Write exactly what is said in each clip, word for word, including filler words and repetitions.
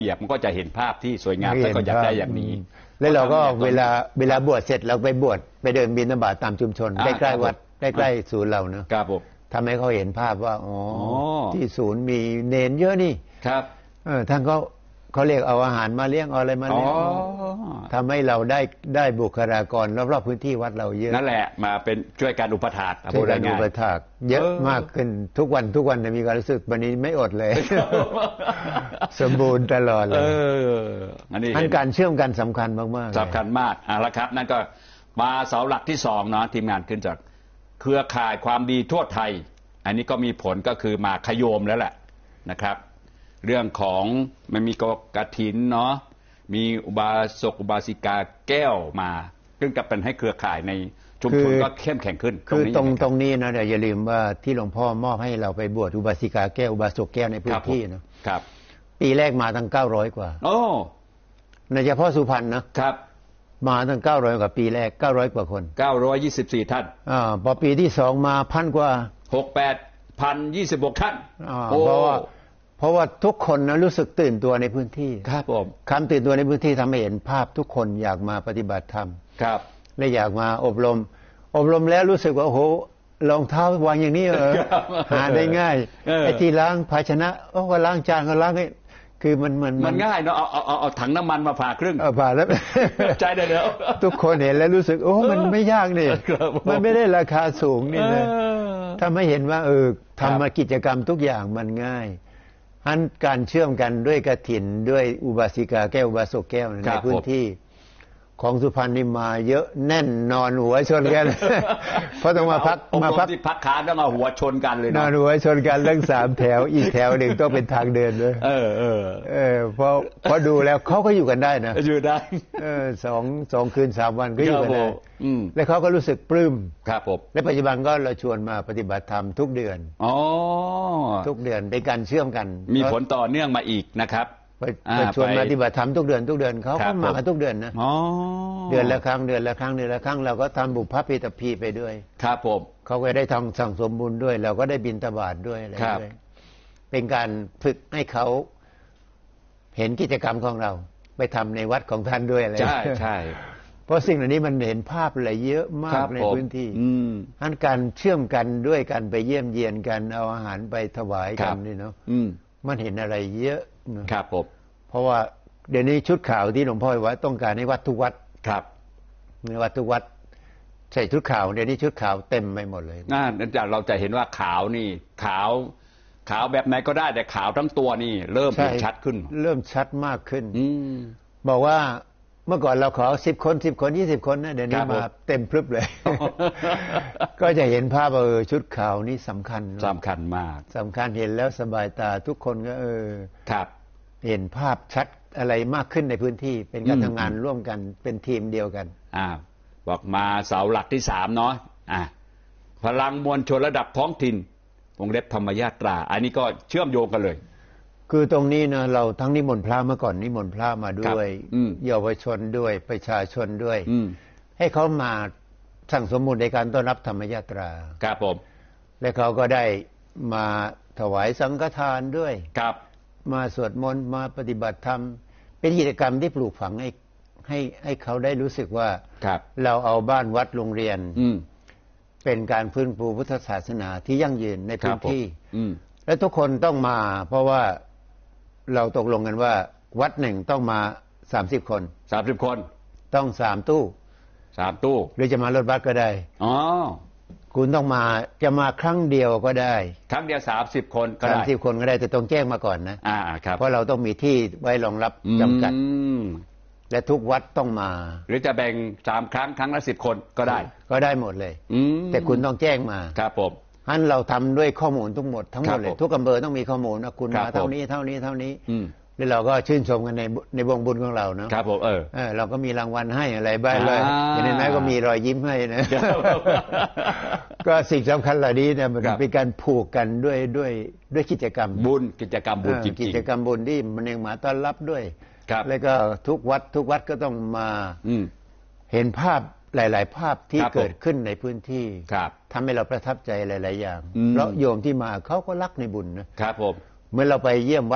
เบียบมันก็จะเห็นภาพที่สวยงามแล้วก็อยากได้อย่างนี้แล้วเราก็เวลาเวลาบวชเสร็จเราไปบวชไปเดินบิณฑบาตตามชุมชนใกล้ๆวัดใกล้ๆศูนย์เราเนอะครับผมทำให้เขาเห็นภาพว่าอ๋อที่ศูนย์มีเนนเยอะนี่ครับเออท่านก็เขาเรียกเอาอาหารมาเลี้ยงเอาอะไรมาเลี้ยงทำให้เราได้ได้บุคลากรรอบๆพื้นที่วัดเราเยอะนั่นแหละมาเป็นช่วยการอุปถากช่วยการอุปถากเยอะมากขึ้นทุกวันทุกวันมีความรู้สึกวันนี้ไม่อดเลยสมบูรณ์ตลอดเลยอันนี้การเชื่อมกันสำคัญมากๆสำคัญมากอ่ะละครับนั่นก็มาเสาหลักที่สองเนาะทีมงานขึ้นจากเครือข่ายความดีทั่วไทยอันนี้ก็มีผลก็คือมาขโยมแล้วแหละนะครับเรื่องของมันมีกฐินเนาะมีอุบาสกอุบาสิกาแก้วมาซึ่งจะเป็นให้เครือข่ายในชุมชนก็เข้มแข็งขึ้นคือตรงตรงนี้นะเดี๋ยวอย่าลืมว่าที่หลวงพ่อมอบให้เราไปบวชอุบาสิกาแก้วอุบาสกแก้วในพื้นที่นะครับปีแรกมาตั้งเก้าร้อยกว่าโอ้ในเฉพาะสุพรรณนะครับมาตั้งเก้าร้อยกว่าปีแรกเก้าร้อยกว่าคนเก้าร้อยยี่สิบสี่ท่านอ่าพอปีที่สองมาพันกว่าหกแปดพันยี่สิบหกท่านเพราะว่าเพราะว่าทุกคนนะรู้สึกตื่นตัวในพื้นที่ครับผมคำตื่นตัวในพื้นที่ทำให้เห็นภาพทุกคนอยากมาปฏิบัติธรรมครับและอยากมาอบรมอบรมแล้วรู้สึกว่าโอ้โหรองเท้าวางอย่างนี้เออหาได้ง่ายไอ้ที่ล้างภาชนะโอ้ก็ล้างจานก็ล้างให้คือมันมันมันง่ายเนาะเอาเอาเอาถังน้ำมันมาผ่าครึ่งเออผ่าแล้วใจเดียวทุกคนเห็นแล้วรู้สึกโอ้มันไม่ยากนี่มันไม่ได้ราคาสูงนี่นะถ้าไม่เห็นว่าเออทำมากิจกรรมทุกอย่างมันง่ายอันการเชื่อมกันด้วยกฐินด้วยอุบาสิกาแก้วอุบาสกแก้วในพื้นที่ของสุพรรณนี่มาเยอะแน่นนอนหัวชนกันเพราะต้องมาพักมาพักที่พักขาต้องเอาหัวชนกันเลยนอนหัวชนกันทั้งสามแถวอีกแถวหนึ่งต้องเป็นทางเดินเลยเออเออเออเพราะเพราะดูแล้วเขาก็อยู่กันได้นะอยู่ได้เออสองสองคืนสามวันก็อยู่กันได้แล้วเขาก็รู้สึกปลื้มครับผมและปัจจุบันก็เราชวนมาปฏิบัติธรรมทุกเดือนอ๋อทุกเดือนเป็นการเชื่อมกันมีผลต่อเนื่องมาอีกนะครับไปชวนมาปฏิบัติธรรมทุกเดือนทุกเดือนเขาก็มากันทุกเดือนนะเดือนละครั้งเดือนละครั้งเดือนละครั้งเราก็ทำบุพเพตพีไปด้วยครับผมเขาก็ได้ทำสั่งสมบุญด้วยเราก็ได้บิณฑบาตด้วยอะไรด้วยเป็นการฝึกให้เขาเห็นกิจกรรมของเราไปทำในวัดของท่านด้วยอะไรใช่ใช่เพราะสิ่งเหล่านี้มันเห็นภาพอะไรเยอะมากในพื้นที่อันการเชื่อมกันด้วยกันไปเยี่ยมเยียนกันเอาอาหารไปถวายกันนี่เนาะมันเห็นอะไรเยอะครับผมเพราะว่าเดี๋ยวนี้ชุดขาวที่หลวงพ่อว่าต้องการให้วัดทุกวัดครับในวัดทุกวัดใส่ชุดขาวเดี๋ยวนี้ชุดขาวเต็มไปหมดเลยน่าจากเราจะเห็นว่าขาวนี่ขาวขาวแบบไหนก็ได้แต่ขาวทั้งตัวนี่เริ่มชัดขึ้นเริ่มชัดมากขึ้นบอกว่าเมื่อก่อนเราขอสิบคนสิบคนยี่สิบคนนะเดี๋ยวนี้มาเต็มพรึบเลยก็จะเห็นภาพเออชุดขาวนี่สำคัญสำคัญมากสำคัญเห็นแล้วสบายตาทุกคนก็เออครับเห็นภาพชัดอะไรมากขึ้นในพื้นที่เป็นการทำงานร่วมกันเป็นทีมเดียวกันอ่าบอกมาเสาหลักที่สามเนาะอ่าพลังมวลชนระดับท้องถิ่นวงเล็บธรรมญาตราอันนี้ก็เชื่อมโยงกันเลยคือตรงนี้นะเราทั้งนิมนต์พระเมื่อก่อนนิมนต์พระมาด้วยเยาวชนด้วยประชาชนด้วยให้เขามาสั่งสมมุติในการต้อนรับธรรมญาตราครับผมและเขาก็ได้มาถวายสังฆทานด้วยครับมาสวดมนต์มาปฏิบัติธรรมเป็นกิจกรรมที่ปลูกฝังให้ให้ให้เขาได้รู้สึกว่าเราเอาบ้านวัดโรงเรียนเป็นการฟื้นฟูพุทธศาสนาที่ยั่งยืนในพื้นที่และทุกคนต้องมาเพราะว่าเราตกลงกันว่าวัดหนึ่งต้องมาสามสิบคนสามสิบคนต้องสามตู้สามตู้หรือจะมารถบัสก็ได้อ๋อคุณต้องมาจะมาครั้งเดียวก็ได้ครั้งเดียวสามสิบคนก็ได้สามสิบคนก็ได้แต่ต้องแจ้งมาก่อนนะอ่าครับเพราะเราต้องมีที่ไว้รองรับจำกัดและทุกวัดต้องมาหรือจะแบ่งสามครั้งครั้งละสิบคนก็ได้ก็ได้หมดเลยแต่คุณต้องแจ้งมาครับผมอันเราทำด้วยข้อมูลทั้งหมดทั้งหมดเลยทุกอำเภอต้องมีข้อมูลว่าคุณมาเท่านี้เท่านี้เท่านี้แล้วเราก็ชื่นชมกันในในวงบุญของเราเนาะครับผมเออเราก็มีรางวัลให้อะไรบ้างเลยอย่างนั้นก็มีรอยยิ้มให้นะก็สิ่งสำคัญเหล่านี้เนี่ยมันเป็นการผูกกันด้วยด้วยด้วยกิจกรรมบุญกิจกรรมบุญจริงๆกิจกรรมบุญที่มันเองมาต้อนรับด้วยแล้วก็ทุกวัดทุกวัดก็ต้องมาเห็นภาพหลายๆภาพที่เกิดขึ้นในพื้นที่ทำให้เราประทับใจหลายๆอย่างเพราะโยมที่มาเขาก็รักในบุญนะครับผมเมื่อเราไปเยี่ยมวัด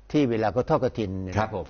ที่เวลาเขาทอดกฐินเนี่ยครับผม